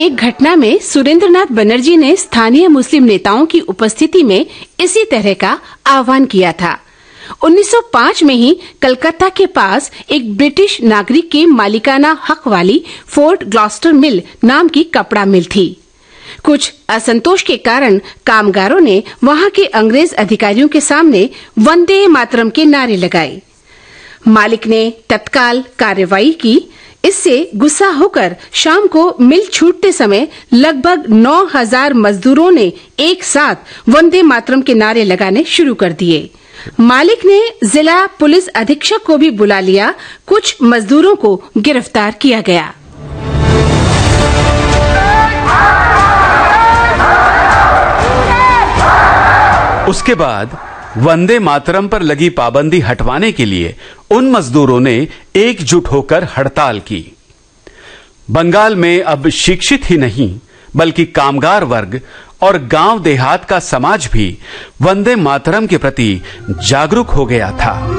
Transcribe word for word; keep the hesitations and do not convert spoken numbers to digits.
एक घटना में सुरेंद्रनाथ बनर्जी ने स्थानीय मुस्लिम नेताओं की उपस्थिति में इसी तरह का आह्वान किया था। उन्नीस सौ पाँच में ही कलकत्ता के पास एक ब्रिटिश नागरिक के मालिकाना हक वाली फोर्ट ग्लॉस्टर मिल नाम की कपड़ा मिल थी। कुछ असंतोष के कारण कामगारों ने वहां के अंग्रेज अधिकारियों के सामने वंदे मातरम के नारे लगाए। मालिक ने तत्काल कार्रवाई की। इससे गुस्सा होकर शाम को मिल छूटते समय लगभग नौ हजार मजदूरों ने एक साथ वंदे मातरम के नारे लगाने शुरू कर दिए। मालिक ने जिला पुलिस अधीक्षक को भी बुला लिया। कुछ मजदूरों को गिरफ्तार किया गया। उसके बाद वंदे मातरम पर लगी पाबंदी हटवाने के लिए उन मजदूरों ने एकजुट होकर हड़ताल की। बंगाल में अब शिक्षित ही नहीं बल्कि कामगार वर्ग और गांव देहात का समाज भी वंदे मातरम के प्रति जागरूक हो गया था।